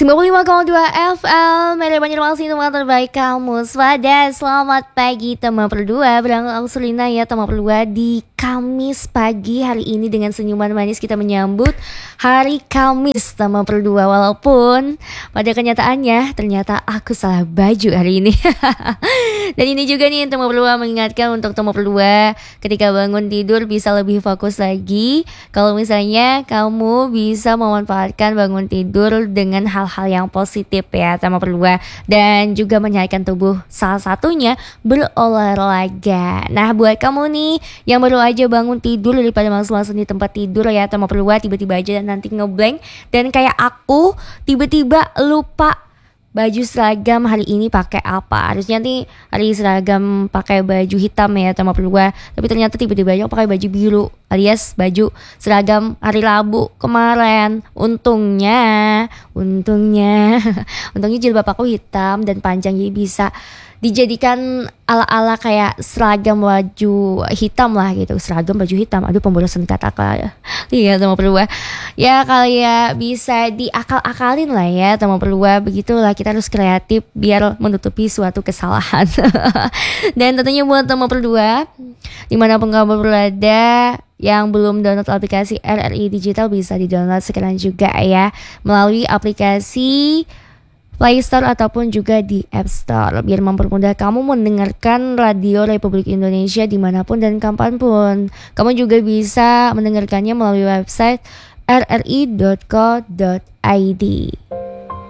95,2 FM Media Masih teman terbaik kamu. Swadah, selamat pagi teman berdua. Berangkat Sulina ya teman berdua. Di Kamis pagi hari ini dengan senyuman manis kita menyambut hari Kamis teman berdua. Walaupun pada kenyataannya ternyata aku salah baju hari ini. Dan ini juga nih teman berdua mengingatkan untuk teman berdua ketika bangun tidur bisa lebih fokus lagi. Kalau misalnya kamu bisa memanfaatkan bangun tidur dengan hal-hal yang positif ya teman berdua, dan juga menyehatkan tubuh, salah satunya berolahraga. Nah buat kamu nih yang baru aja bangun tidur daripada langsung di tempat tidur ya teman berdua, tiba-tiba aja nanti ngeblank dan kayak aku tiba-tiba lupa baju seragam hari ini pakai apa. Harusnya nih hari seragam pakai baju hitam ya teman berdua, tapi ternyata tiba-tiba aja pakai baju biru alias baju seragam hari Rabu kemarin. Untungnya jilbab aku hitam dan panjang, jadi bisa dijadikan ala-ala kayak seragam baju hitam lah gitu. Seragam baju hitam, aduh pemborosan kata-kata. Iya teman berdua, ya kali ya bisa diakal-akalin lah ya teman berdua. Begitulah kita harus kreatif biar menutupi suatu kesalahan. Dan tentunya buat teman berdua dimanapun kamu berada yang belum download aplikasi RRI Digital, bisa di-download sekarang juga ya melalui aplikasi Play Store ataupun juga di App Store, biar mempermudah kamu mendengarkan Radio Republik Indonesia dimanapun dan kapanpun. Kamu juga bisa mendengarkannya melalui website rri.co.id.